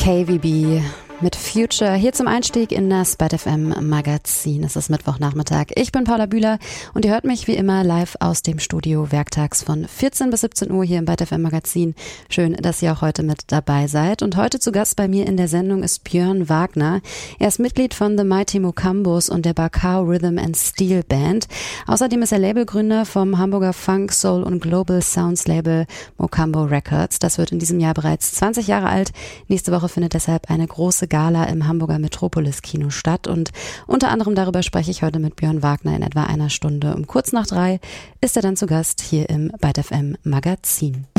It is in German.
KVB mit Future hier zum Einstieg in das BETFM Magazin. Es ist Mittwochnachmittag. Ich bin Paula Bühler und ihr hört mich wie immer live aus dem Studio werktags von 14 bis 17 Uhr hier im BETFM Magazin. Schön, dass ihr auch heute mit dabei seid. Und heute zu Gast bei mir in der Sendung ist Björn Wagner. Er ist Mitglied von The Mighty Mokambos und der Bakau Rhythm and Steel Band. Außerdem ist er Labelgründer vom Hamburger Funk, Soul und Global Sounds Label Mokambo Records. Das wird in diesem Jahr bereits 20 Jahre alt. Nächste Woche findet deshalb eine große Gala im Hamburger Metropolis Kino statt und unter anderem darüber spreche ich heute mit Björn Wagner in etwa einer Stunde. Um kurz nach 3 ist er dann zu Gast hier im BETFM Magazin.